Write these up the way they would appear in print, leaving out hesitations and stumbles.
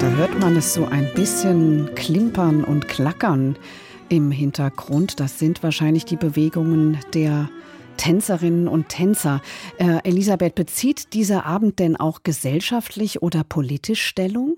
Da hört man es so ein bisschen klimpern und klackern im Hintergrund. Das sind wahrscheinlich die Bewegungen der Tänzerinnen und Tänzer. Elisabeth, bezieht dieser Abend denn auch gesellschaftlich oder politisch Stellung?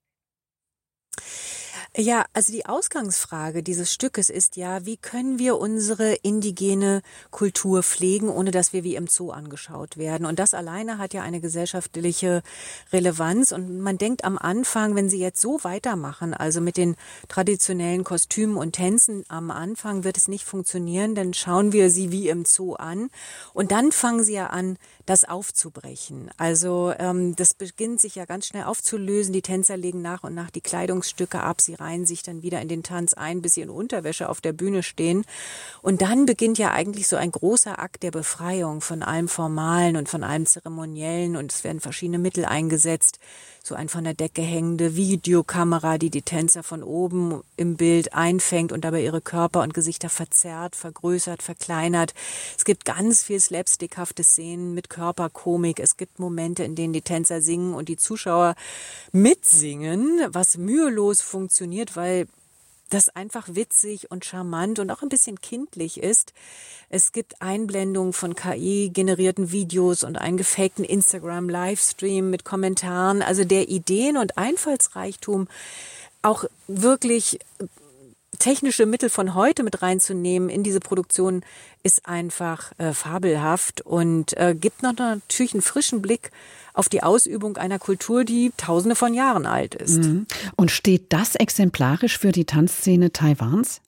Ja, also die Ausgangsfrage dieses Stückes ist ja, wie können wir unsere indigene Kultur pflegen, ohne dass wir wie im Zoo angeschaut werden? Und das alleine hat ja eine gesellschaftliche Relevanz. Und man denkt am Anfang, wenn Sie jetzt so weitermachen, also mit den traditionellen Kostümen und Tänzen, am Anfang wird es nicht funktionieren, dann schauen wir sie wie im Zoo an. Und dann fangen sie ja an, das aufzubrechen. Also das beginnt sich ja ganz schnell aufzulösen. Die Tänzer legen nach und nach die Kleidungsstücke ab. Sie reihen sich dann wieder in den Tanz ein, bis sie in Unterwäsche auf der Bühne stehen. Und dann beginnt ja eigentlich so ein großer Akt der Befreiung von allem Formalen und von allem Zeremoniellen. Und es werden verschiedene Mittel eingesetzt. So ein von der Decke hängende Videokamera, die die Tänzer von oben im Bild einfängt und dabei ihre Körper und Gesichter verzerrt, vergrößert, verkleinert. Es gibt ganz viel slapstickhafte Szenen mit Körperkomik. Es gibt Momente, in denen die Tänzer singen und die Zuschauer mitsingen, was mühelos funktioniert, weil das einfach witzig und charmant und auch ein bisschen kindlich ist. Es gibt Einblendungen von KI-generierten Videos und einen gefakten Instagram-Livestream mit Kommentaren. Also der Ideen- und Einfallsreichtum, auch wirklich technische Mittel von heute mit reinzunehmen in diese Produktion, ist einfach fabelhaft und gibt noch natürlich einen frischen Blick auf die Ausübung einer Kultur, die Tausende von Jahren alt ist. Mhm. Und steht das exemplarisch für die Tanzszene Taiwans?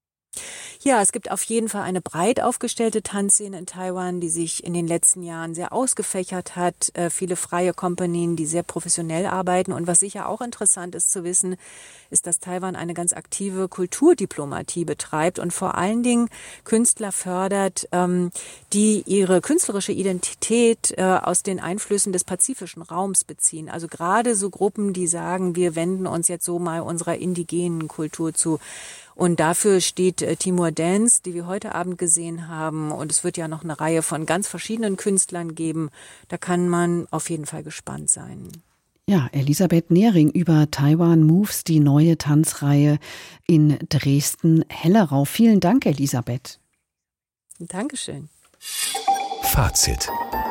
Ja, es gibt auf jeden Fall eine breit aufgestellte Tanzszene in Taiwan, die sich in den letzten Jahren sehr ausgefächert hat. Viele freie Kompanien, die sehr professionell arbeiten. Und was sicher auch interessant ist zu wissen, ist, dass Taiwan eine ganz aktive Kulturdiplomatie betreibt und vor allen Dingen Künstler fördert, die ihre künstlerische Identität aus den Einflüssen des pazifischen Raums beziehen. Also gerade so Gruppen, die sagen, wir wenden uns jetzt so mal unserer indigenen Kultur zu. Und dafür steht Timur Dance, die wir heute Abend gesehen haben. Und es wird ja noch eine Reihe von ganz verschiedenen Künstlern geben. Da kann man auf jeden Fall gespannt sein. Ja, Elisabeth Nehring über Taiwan Moves, die neue Tanzreihe in Dresden-Hellerau. Vielen Dank, Elisabeth. Dankeschön. Fazit.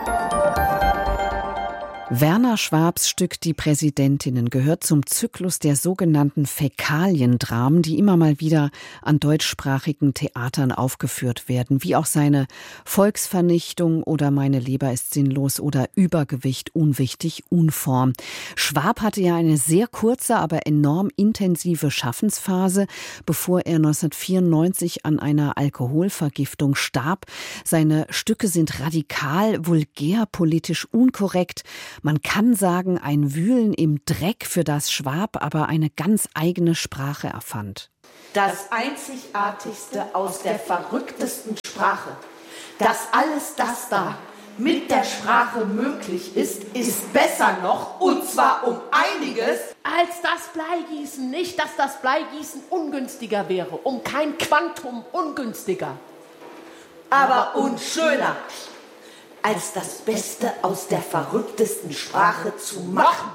Werner Schwabs Stück Die Präsidentinnen gehört zum Zyklus der sogenannten Fäkaliendramen, die immer mal wieder an deutschsprachigen Theatern aufgeführt werden, wie auch seine Volksvernichtung oder Meine Leber ist sinnlos oder Übergewicht, unwichtig, Unform. Schwab hatte ja eine sehr kurze, aber enorm intensive Schaffensphase, bevor er 1994 an einer Alkoholvergiftung starb. Seine Stücke sind radikal, vulgär, politisch unkorrekt. Man kann sagen, ein Wühlen im Dreck, für das Schwab aber eine ganz eigene Sprache erfand. Das Einzigartigste aus der verrücktesten Sprache, dass alles das da mit der Sprache möglich ist, ist besser noch, und zwar um einiges, als das Bleigießen. Nicht, dass das Bleigießen ungünstiger wäre, um kein Quantum ungünstiger, aber unschöner, als das Beste aus der verrücktesten Sprache zu machen,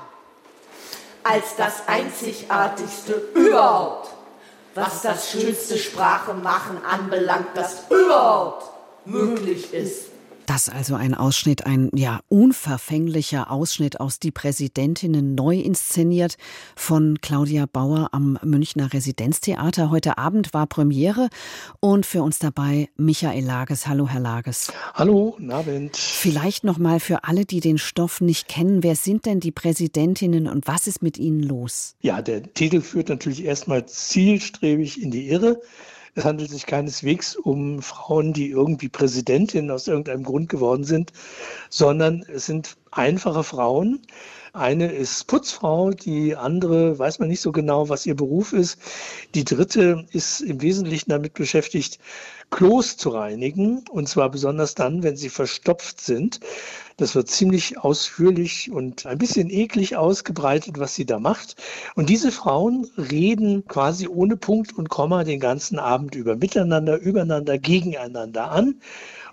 als das Einzigartigste überhaupt, was das schönste Sprachemachen anbelangt, das überhaupt möglich ist. Das also ein Ausschnitt, ein unverfänglicher Ausschnitt aus Die Präsidentinnen, neu inszeniert von Claudia Bauer am Münchner Residenztheater. Heute Abend war Premiere und für uns dabei Michael Lages. Hallo, Herr Lages. Hallo, guten Abend. Vielleicht noch mal für alle, die den Stoff nicht kennen, wer sind denn die Präsidentinnen und was ist mit ihnen los? Ja, der Titel führt natürlich erstmal zielstrebig in die Irre. Es handelt sich keineswegs um Frauen, die irgendwie Präsidentin aus irgendeinem Grund geworden sind, sondern es sind einfache Frauen. Eine ist Putzfrau, die andere weiß man nicht so genau, was ihr Beruf ist. Die dritte ist im Wesentlichen damit beschäftigt, Klos zu reinigen, und zwar besonders dann, wenn sie verstopft sind. Das wird ziemlich ausführlich und ein bisschen eklig ausgebreitet, was sie da macht. Und diese Frauen reden quasi ohne Punkt und Komma den ganzen Abend über, miteinander, übereinander, gegeneinander an.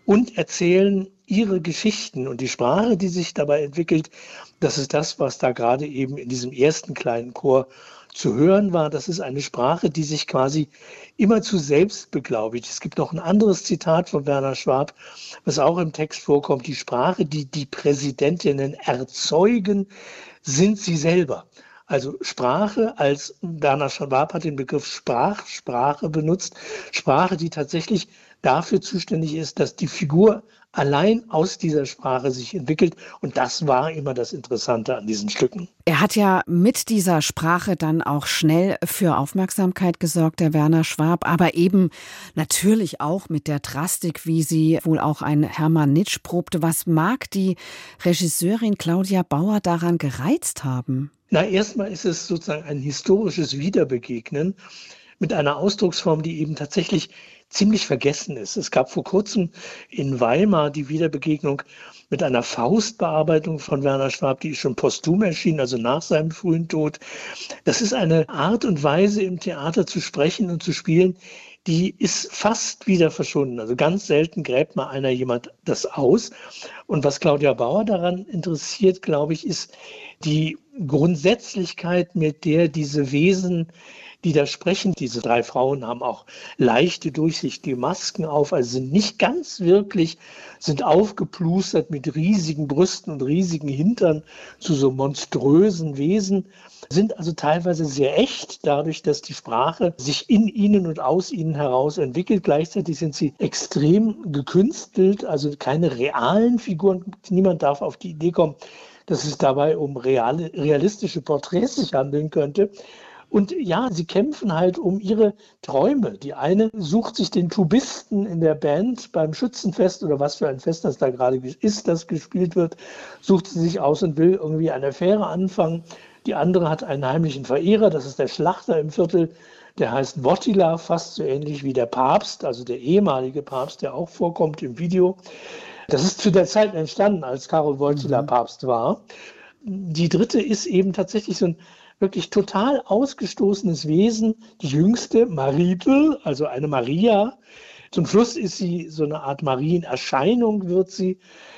und erzählen ihre Geschichten. Und die Sprache, die sich dabei entwickelt, das ist das, was da gerade eben in diesem ersten kleinen Chor zu hören war. Das ist eine Sprache, die sich quasi immerzu selbst beglaubigt. Es gibt noch ein anderes Zitat von Werner Schwab, was auch im Text vorkommt. Die Sprache, die die Präsidentinnen erzeugen, sind sie selber. Also Sprache, als Werner Schwab hat den Begriff Sprache benutzt, Sprache, die tatsächlich dafür zuständig ist, dass die Figur allein aus dieser Sprache sich entwickelt. Und das war immer das Interessante an diesen Stücken. Er hat ja mit dieser Sprache dann auch schnell für Aufmerksamkeit gesorgt, der Werner Schwab, aber eben natürlich auch mit der Drastik, wie sie wohl auch ein Hermann Nitsch probte. Was mag die Regisseurin Claudia Bauer daran gereizt haben? Na, erstmal ist es sozusagen ein historisches Wiederbegegnen mit einer Ausdrucksform, die eben tatsächlich ziemlich vergessen ist. Es gab vor kurzem in Weimar die Wiederbegegnung mit einer Faustbearbeitung von Werner Schwab, die ist schon posthum erschienen, also nach seinem frühen Tod. Das ist eine Art und Weise, im Theater zu sprechen und zu spielen, die ist fast wieder verschwunden. Also ganz selten gräbt mal jemand das aus. Und was Claudia Bauer daran interessiert, glaube ich, ist die Grundsätzlichkeit, mit der diese Wesen, die da sprechen, diese 3 Frauen haben auch leichte, durchsichtige Masken auf, also sind nicht ganz wirklich, sind aufgeplustert mit riesigen Brüsten und riesigen Hintern zu so monströsen Wesen, sind also teilweise sehr echt, dadurch, dass die Sprache sich in ihnen und aus ihnen heraus entwickelt. Gleichzeitig sind sie extrem gekünstelt, also keine realen Figuren. Niemand darf auf die Idee kommen, dass es dabei um realistische Porträts sich handeln könnte. Und ja, sie kämpfen halt um ihre Träume. Die eine sucht sich den Tubisten in der Band beim Schützenfest oder was für ein Fest das da gerade ist, das gespielt wird, sucht sie sich aus und will irgendwie eine Affäre anfangen. Die andere hat einen heimlichen Verehrer, das ist der Schlachter im Viertel, der heißt Wojtyla, fast so ähnlich wie der Papst, also der ehemalige Papst, der auch vorkommt im Video. Das ist zu der Zeit entstanden, als Karol Wojtyla Papst war. Die dritte ist eben tatsächlich so ein wirklich total ausgestoßenes Wesen, die jüngste, Maritel, also eine Maria. Zum Schluss ist sie so eine Art Marienerscheinung, wird sie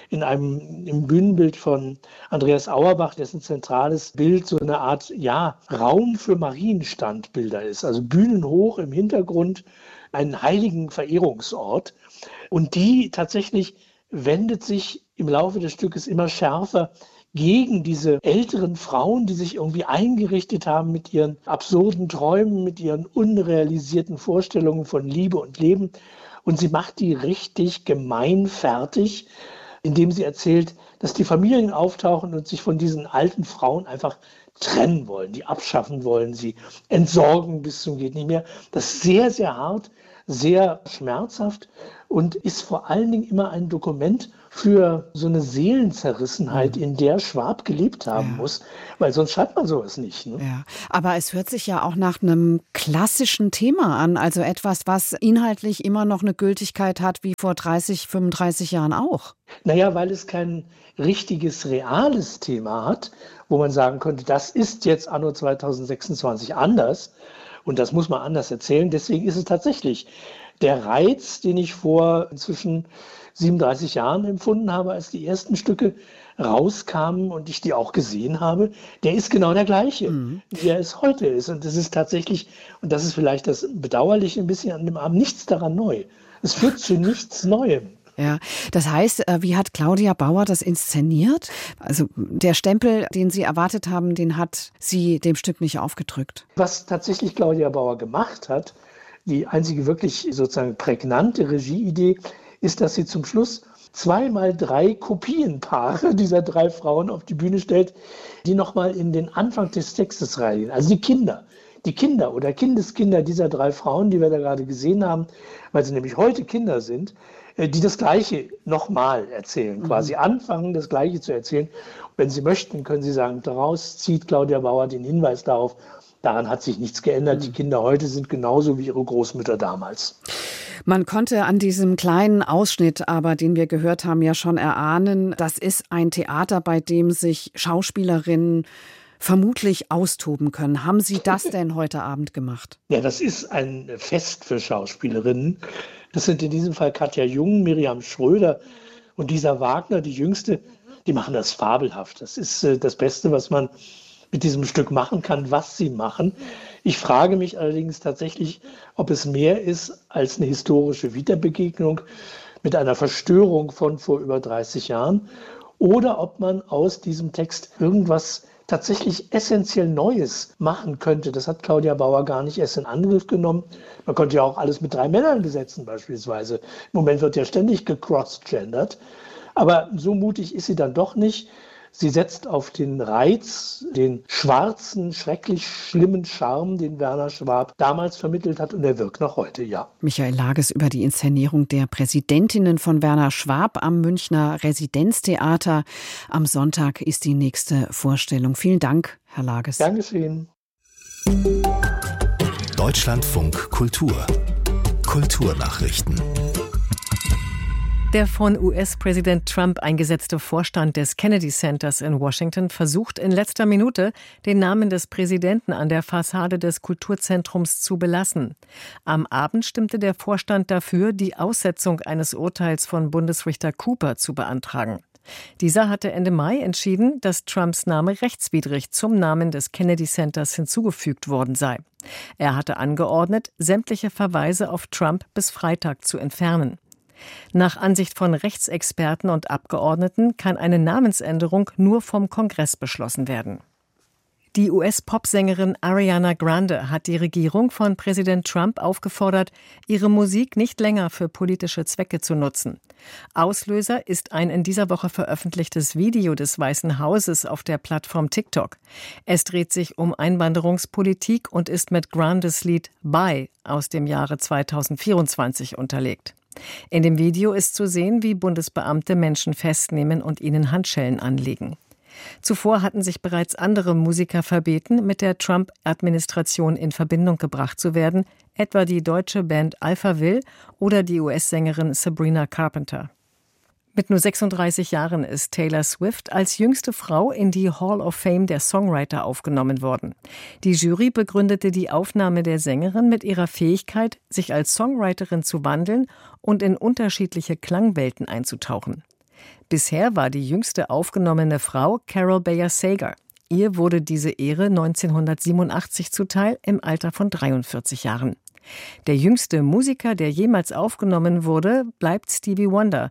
im Bühnenbild von Andreas Auerbach, dessen zentrales Bild so eine Art, ja, Raum für Marienstandbilder ist. Also bühnenhoch im Hintergrund, einen heiligen Verehrungsort. Und die tatsächlich wendet sich im Laufe des Stückes immer schärfer gegen diese älteren Frauen, die sich irgendwie eingerichtet haben mit ihren absurden Träumen, mit ihren unrealisierten Vorstellungen von Liebe und Leben. Und sie macht die richtig gemein fertig, indem sie erzählt, dass die Familien auftauchen und sich von diesen alten Frauen einfach trennen wollen, die abschaffen wollen, sie entsorgen bis zum geht nicht mehr. Das ist sehr, sehr hart, sehr schmerzhaft und ist vor allen Dingen immer ein Dokument für so eine Seelenzerrissenheit, in der Schwab gelebt haben muss, weil sonst schreibt man sowas nicht. Ne? Ja, aber es hört sich ja auch nach einem klassischen Thema an, also etwas, was inhaltlich immer noch eine Gültigkeit hat, wie vor 30, 35 Jahren auch. Naja, weil es kein richtiges, reales Thema hat, wo man sagen könnte, das ist jetzt anno 2026 anders und das muss man anders erzählen. Deswegen ist es tatsächlich der Reiz, den ich vor inzwischen 37 Jahren empfunden habe, als die ersten Stücke rauskamen und ich die auch gesehen habe, der ist genau der gleiche, wie er es heute ist. Und das ist tatsächlich, und das ist vielleicht das Bedauerliche ein bisschen an dem Abend, nichts daran neu. Es führt zu nichts Neuem. Ja, das heißt, wie hat Claudia Bauer das inszeniert? Also der Stempel, den Sie erwartet haben, den hat sie dem Stück nicht aufgedrückt. Was tatsächlich Claudia Bauer gemacht hat, die einzige wirklich sozusagen prägnante Regieidee, ist, dass sie zum Schluss 2x3 Kopienpaare dieser 3 Frauen auf die Bühne stellt, die nochmal in den Anfang des Textes reingehen. Also die Kinder oder Kindeskinder dieser 3 Frauen, die wir da gerade gesehen haben, weil sie nämlich heute Kinder sind, die das Gleiche nochmal erzählen, quasi anfangen, das Gleiche zu erzählen. Und wenn Sie möchten, können Sie sagen, daraus zieht Claudia Bauer den Hinweis darauf, daran hat sich nichts geändert. Die Kinder heute sind genauso wie ihre Großmütter damals. Man konnte an diesem kleinen Ausschnitt, aber den wir gehört haben, ja schon erahnen, das ist ein Theater, bei dem sich Schauspielerinnen vermutlich austoben können. Haben Sie das denn heute Abend gemacht? Ja, das ist ein Fest für Schauspielerinnen. Das sind in diesem Fall Katja Jung, Miriam Schröder und Lisa Wagner, die Jüngste. Die machen das fabelhaft. Das ist das Beste, was man mit diesem Stück machen kann, was sie machen. Ich frage mich allerdings tatsächlich, ob es mehr ist als eine historische Wiederbegegnung mit einer Verstörung von vor über 30 Jahren oder ob man aus diesem Text irgendwas tatsächlich essentiell Neues machen könnte. Das hat Claudia Bauer gar nicht erst in Angriff genommen. Man könnte ja auch alles mit 3 Männern besetzen beispielsweise. Im Moment wird ja ständig gecross-gendert. Aber so mutig ist sie dann doch nicht. Sie setzt auf den Reiz, den schwarzen, schrecklich schlimmen Charme, den Werner Schwab damals vermittelt hat, und er wirkt noch heute, ja. Michael Lages über die Inszenierung der Präsidentinnen von Werner Schwab am Münchner Residenztheater. Am Sonntag ist die nächste Vorstellung. Vielen Dank, Herr Lages. Gern geschehen. Deutschlandfunk Kultur. Kulturnachrichten. Der von US-Präsident Trump eingesetzte Vorstand des Kennedy Centers in Washington versucht in letzter Minute, den Namen des Präsidenten an der Fassade des Kulturzentrums zu belassen. Am Abend stimmte der Vorstand dafür, die Aussetzung eines Urteils von Bundesrichter Cooper zu beantragen. Dieser hatte Ende Mai entschieden, dass Trumps Name rechtswidrig zum Namen des Kennedy Centers hinzugefügt worden sei. Er hatte angeordnet, sämtliche Verweise auf Trump bis Freitag zu entfernen. Nach Ansicht von Rechtsexperten und Abgeordneten kann eine Namensänderung nur vom Kongress beschlossen werden. Die US-Popsängerin Ariana Grande hat die Regierung von Präsident Trump aufgefordert, ihre Musik nicht länger für politische Zwecke zu nutzen. Auslöser ist ein in dieser Woche veröffentlichtes Video des Weißen Hauses auf der Plattform TikTok. Es dreht sich um Einwanderungspolitik und ist mit Grandes Lied Bye aus dem Jahre 2024 unterlegt. In dem Video ist zu sehen, wie Bundesbeamte Menschen festnehmen und ihnen Handschellen anlegen. Zuvor hatten sich bereits andere Musiker verbeten, mit der Trump-Administration in Verbindung gebracht zu werden, etwa die deutsche Band Alphaville oder die US-Sängerin Sabrina Carpenter. Mit nur 36 Jahren ist Taylor Swift als jüngste Frau in die Hall of Fame der Songwriter aufgenommen worden. Die Jury begründete die Aufnahme der Sängerin mit ihrer Fähigkeit, sich als Songwriterin zu wandeln und in unterschiedliche Klangwelten einzutauchen. Bisher war die jüngste aufgenommene Frau Carol Bayer Sager. Ihr wurde diese Ehre 1987 zuteil, im Alter von 43 Jahren. Der jüngste Musiker, der jemals aufgenommen wurde, bleibt Stevie Wonder,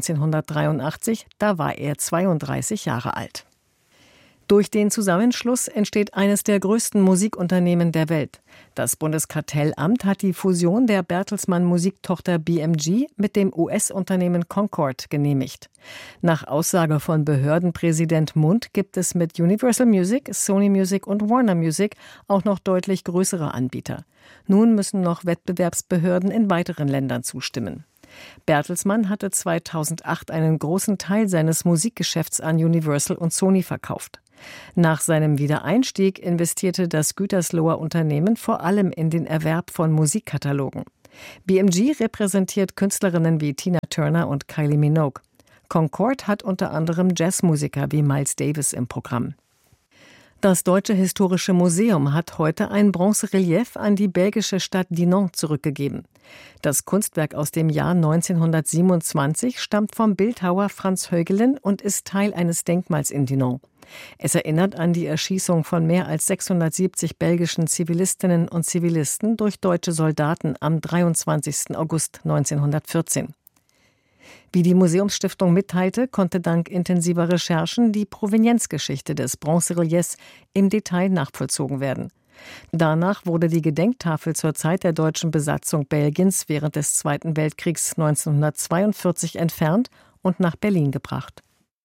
1983, da war er 32 Jahre alt. Durch den Zusammenschluss entsteht eines der größten Musikunternehmen der Welt. Das Bundeskartellamt hat die Fusion der Bertelsmann Musiktochter BMG mit dem US-Unternehmen Concord genehmigt. Nach Aussage von Behördenpräsident Mund gibt es mit Universal Music, Sony Music und Warner Music auch noch deutlich größere Anbieter. Nun müssen noch Wettbewerbsbehörden in weiteren Ländern zustimmen. Bertelsmann hatte 2008 einen großen Teil seines Musikgeschäfts an Universal und Sony verkauft. Nach seinem Wiedereinstieg investierte das Gütersloher Unternehmen vor allem in den Erwerb von Musikkatalogen. BMG repräsentiert Künstlerinnen wie Tina Turner und Kylie Minogue. Concord hat unter anderem Jazzmusiker wie Miles Davis im Programm. Das Deutsche Historische Museum hat heute ein Bronzerelief an die belgische Stadt Dinant zurückgegeben. Das Kunstwerk aus dem Jahr 1927 stammt vom Bildhauer Franz Högelin und ist Teil eines Denkmals in Dinant. Es erinnert an die Erschießung von mehr als 670 belgischen Zivilistinnen und Zivilisten durch deutsche Soldaten am 23. August 1914. Wie die Museumsstiftung mitteilte, konnte dank intensiver Recherchen die Provenienzgeschichte des Bronzereliefs im Detail nachvollzogen werden. Danach wurde die Gedenktafel zur Zeit der deutschen Besatzung Belgiens während des Zweiten Weltkriegs 1942 entfernt und nach Berlin gebracht.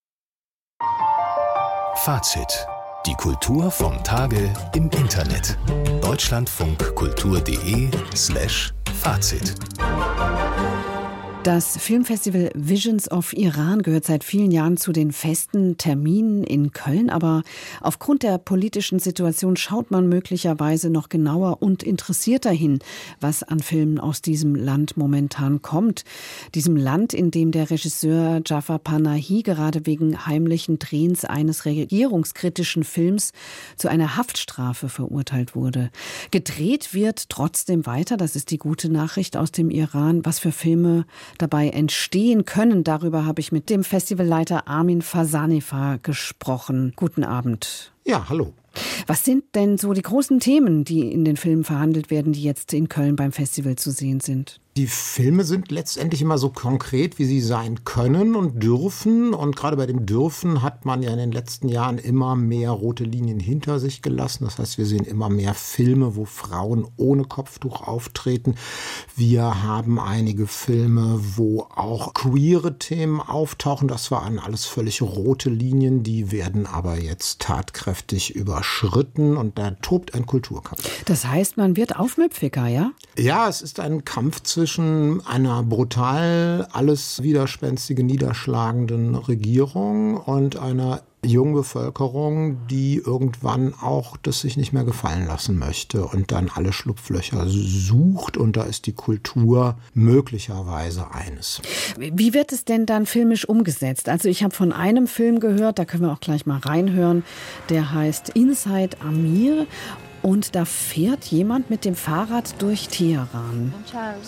Fazit. Die Kultur vom Tage im Internet. Deutschlandfunkkultur.de/Fazit Das Filmfestival Visions of Iran gehört seit vielen Jahren zu den festen Terminen in Köln, aber aufgrund der politischen Situation schaut man möglicherweise noch genauer und interessierter hin, was an Filmen aus diesem Land momentan kommt. Diesem Land, in dem der Regisseur Jafar Panahi gerade wegen heimlichen Drehens eines regierungskritischen Films zu einer Haftstrafe verurteilt wurde. Gedreht wird trotzdem weiter, das ist die gute Nachricht aus dem Iran. Was für Filme dabei entstehen können, darüber habe ich mit dem Festivalleiter Armin Fasanifar gesprochen. Guten Abend. Ja, hallo. Was sind denn so die großen Themen, die in den Filmen verhandelt werden, die jetzt in Köln beim Festival zu sehen sind? Die Filme sind letztendlich immer so konkret, wie sie sein können und dürfen. Und gerade bei dem Dürfen hat man ja in den letzten Jahren immer mehr rote Linien hinter sich gelassen. Das heißt, wir sehen immer mehr Filme, wo Frauen ohne Kopftuch auftreten. Wir haben einige Filme, wo auch queere Themen auftauchen. Das waren alles völlig rote Linien. Die werden aber jetzt tatkräftig überschritten und da tobt ein Kulturkampf. Das heißt, man wird aufmüpfiger, ja? Ja, es ist ein Kampf zwischen einer brutal alles widerspenstige, niederschlagenden Regierung und einer jungen Bevölkerung, die irgendwann auch das sich nicht mehr gefallen lassen möchte und dann alle Schlupflöcher sucht. Und da ist die Kultur möglicherweise eines. Wie wird es denn dann filmisch umgesetzt? Also ich habe von einem Film gehört, da können wir auch gleich mal reinhören, der heißt Inside Amir. Und da fährt jemand mit dem Fahrrad durch Teheran.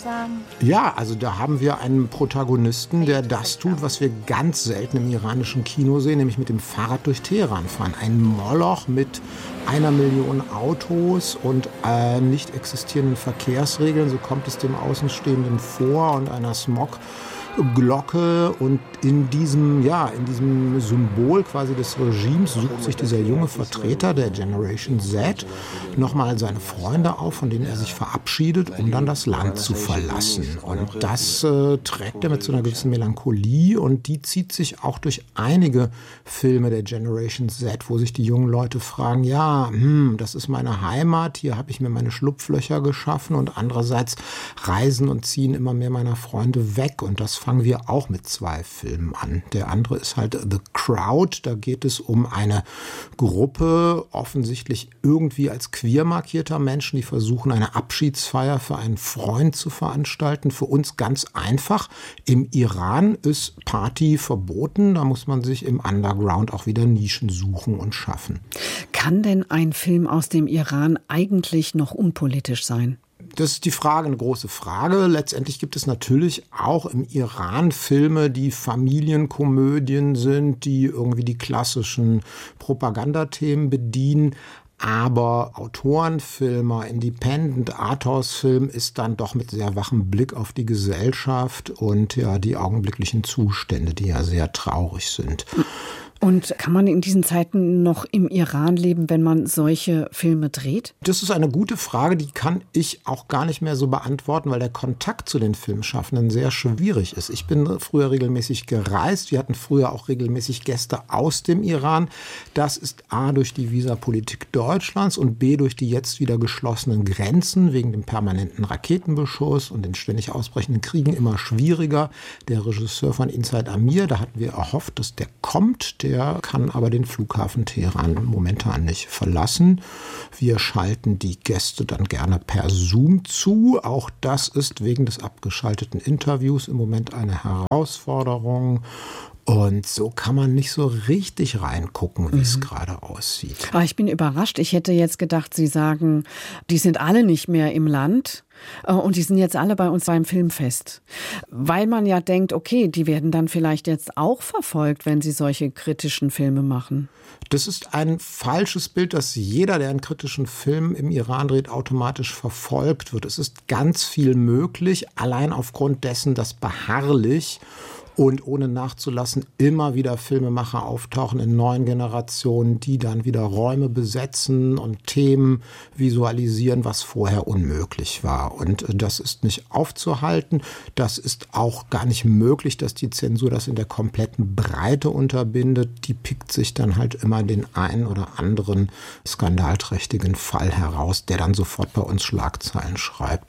Ja, also da haben wir einen Protagonisten, der das tut, was wir ganz selten im iranischen Kino sehen, nämlich mit dem Fahrrad durch Teheran fahren. Ein Moloch mit 1 Million Autos und nicht existierenden Verkehrsregeln, so kommt es dem Außenstehenden vor, und einer Smogglocke. Und in diesem Symbol quasi des Regimes sucht sich dieser junge Vertreter der Generation Z nochmal seine Freunde auf, von denen er sich verabschiedet, um dann das Land zu verlassen. Und das trägt er mit so einer gewissen Melancholie, und die zieht sich auch durch einige Filme der Generation Z, wo sich die jungen Leute fragen, ja, das ist meine Heimat, hier habe ich mir meine Schlupflöcher geschaffen, und andererseits reisen und ziehen immer mehr meiner Freunde weg, und das fangen wir auch mit 2 Filmen an. Der andere ist halt The Crowd, da geht es um eine Gruppe, offensichtlich irgendwie als queer markierter Menschen, die versuchen, eine Abschiedsfeier für einen Freund zu veranstalten. Für uns ganz einfach. Im Iran ist Party verboten, da muss man sich im Underground auch wieder Nischen suchen und schaffen. Kann denn ein Film aus dem Iran eigentlich noch unpolitisch sein? Das ist die Frage, eine große Frage. Letztendlich gibt es natürlich auch im Iran Filme, die Familienkomödien sind, die irgendwie die klassischen Propagandathemen bedienen. Aber Autorenfilmer, Independent Arthouse-Film ist dann doch mit sehr wachem Blick auf die Gesellschaft und ja die augenblicklichen Zustände, die ja sehr traurig sind. Und kann man in diesen Zeiten noch im Iran leben, wenn man solche Filme dreht? Das ist eine gute Frage, die kann ich auch gar nicht mehr so beantworten, weil der Kontakt zu den Filmschaffenden sehr schwierig ist. Ich bin früher regelmäßig gereist. Wir hatten früher auch regelmäßig Gäste aus dem Iran. Das ist A, durch die Visapolitik Deutschlands und B, durch die jetzt wieder geschlossenen Grenzen wegen dem permanenten Raketenbeschuss und den ständig ausbrechenden Kriegen immer schwieriger. Der Regisseur von Inside Amir, da hatten wir erhofft, dass der kommt. Der kann aber den Flughafen Teheran momentan nicht verlassen. Wir schalten die Gäste dann gerne per Zoom zu. Auch das ist wegen des abgeschalteten Interviews im Moment eine Herausforderung. Und so kann man nicht so richtig reingucken, wie es gerade aussieht. Aber ich bin überrascht. Ich hätte jetzt gedacht, Sie sagen, die sind alle nicht mehr im Land. Und die sind jetzt alle bei uns beim Filmfest. Weil man ja denkt, okay, die werden dann vielleicht jetzt auch verfolgt, wenn sie solche kritischen Filme machen. Das ist ein falsches Bild, dass jeder, der einen kritischen Film im Iran dreht, automatisch verfolgt wird. Es ist ganz viel möglich, allein aufgrund dessen, dass beharrlich und ohne nachzulassen immer wieder Filmemacher auftauchen in neuen Generationen, die dann wieder Räume besetzen und Themen visualisieren, was vorher unmöglich war. Und das ist nicht aufzuhalten. Das ist auch gar nicht möglich, dass die Zensur das in der kompletten Breite unterbindet. Die pickt sich dann halt immer den einen oder anderen skandalträchtigen Fall heraus, der dann sofort bei uns Schlagzeilen schreibt.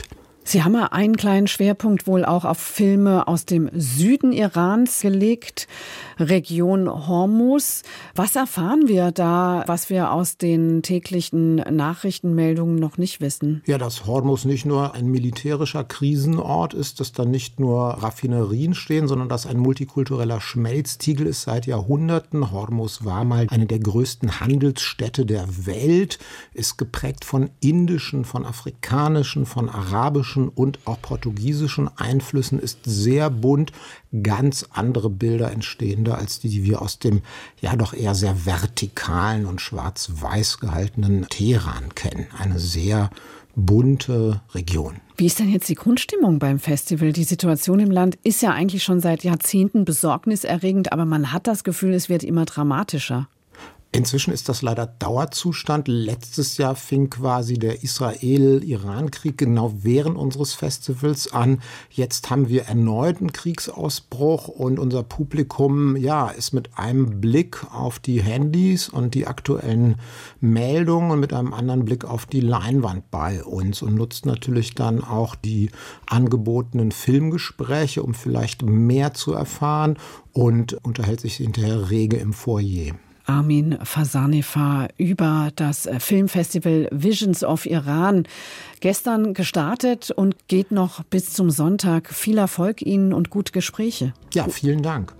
Sie haben ja einen kleinen Schwerpunkt wohl auch auf Filme aus dem Süden Irans gelegt, Region Hormuz. Was erfahren wir da, was wir aus den täglichen Nachrichtenmeldungen noch nicht wissen? Ja, dass Hormuz nicht nur ein militärischer Krisenort ist, dass da nicht nur Raffinerien stehen, sondern dass ein multikultureller Schmelztiegel ist seit Jahrhunderten. Hormuz war mal eine der größten Handelsstädte der Welt, ist geprägt von indischen, von afrikanischen, von arabischen und auch portugiesischen Einflüssen, ist sehr bunt, ganz andere Bilder entstehen da als die wir aus dem ja doch eher sehr vertikalen und schwarz-weiß gehaltenen Teheran kennen. Eine sehr bunte Region. Wie ist denn jetzt die Grundstimmung beim Festival? Die Situation im Land ist ja eigentlich schon seit Jahrzehnten besorgniserregend, aber man hat das Gefühl, es wird immer dramatischer. Inzwischen ist das leider Dauerzustand. Letztes Jahr fing quasi der Israel-Iran-Krieg genau während unseres Festivals an. Jetzt haben wir erneut einen Kriegsausbruch und unser Publikum ist mit einem Blick auf die Handys und die aktuellen Meldungen und mit einem anderen Blick auf die Leinwand bei uns und nutzt natürlich dann auch die angebotenen Filmgespräche, um vielleicht mehr zu erfahren und unterhält sich hinterher rege im Foyer. Armin Fasanifar über das Filmfestival Visions of Iran. Gestern gestartet und geht noch bis zum Sonntag. Viel Erfolg Ihnen und gute Gespräche. Ja, vielen Dank.